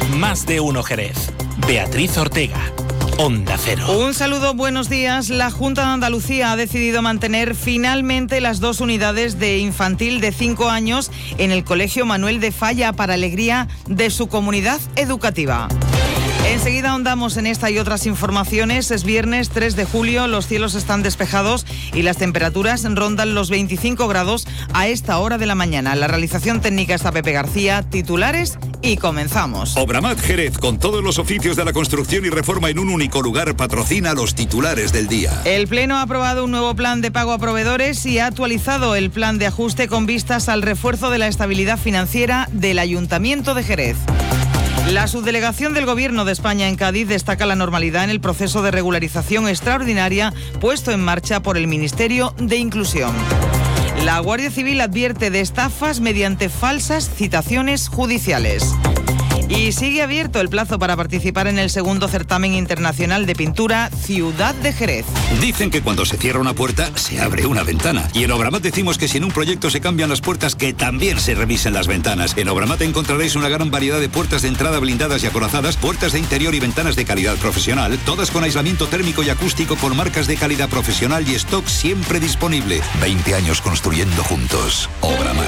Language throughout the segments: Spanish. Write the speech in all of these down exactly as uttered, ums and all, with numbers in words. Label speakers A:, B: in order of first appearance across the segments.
A: Más de uno Jerez. Beatriz Ortega. Onda Cero.
B: Un saludo, buenos días. La Junta de Andalucía ha decidido mantener finalmente las dos unidades de infantil de cinco años en el Colegio Manuel de Falla para alegría de su comunidad educativa. Enseguida ahondamos en esta y otras informaciones. Es viernes tres de julio, los cielos están despejados y las temperaturas rondan los veinticinco grados a esta hora de la mañana. La realización técnica está Pepe García, titulares y comenzamos.
C: Obramat Jerez, con todos los oficios de la construcción y reforma en un único lugar, patrocina los titulares del día.
B: El Pleno ha aprobado un nuevo plan de pago a proveedores y ha actualizado el plan de ajuste con vistas al refuerzo de la estabilidad financiera del Ayuntamiento de Jerez. La subdelegación del Gobierno de España en Cádiz destaca la normalidad en el proceso de regularización extraordinaria puesto en marcha por el Ministerio de Inclusión. La Guardia Civil advierte de estafas mediante falsas citaciones judiciales. Y sigue abierto el plazo para participar en el segundo certamen internacional de pintura Ciudad de Jerez.
C: Dicen que cuando se cierra una puerta, se abre una ventana. Y en Obramat decimos que si en un proyecto se cambian las puertas, que también se revisen las ventanas. En Obramat encontraréis una gran variedad de puertas de entrada blindadas y acorazadas, puertas de interior y ventanas de calidad profesional, todas con aislamiento térmico y acústico con marcas de calidad profesional y stock siempre disponible. veinte años construyendo juntos. Obramat.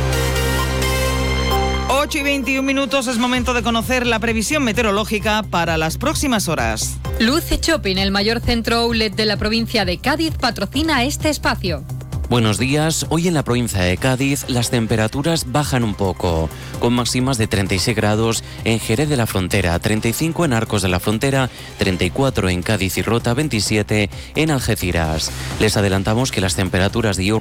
B: ocho y veintiún minutos, es momento de conocer la previsión meteorológica para las próximas horas.
D: Luce Shopping, el mayor centro outlet de la provincia de Cádiz, patrocina este espacio.
E: Buenos días. Hoy en la provincia de Cádiz las temperaturas bajan un poco, con máximas de treinta y seis grados en Jerez de la Frontera, treinta y cinco en Arcos de la Frontera, treinta y cuatro en Cádiz y Rota, veintisiete en Algeciras. Les adelantamos que las temperaturas diurnas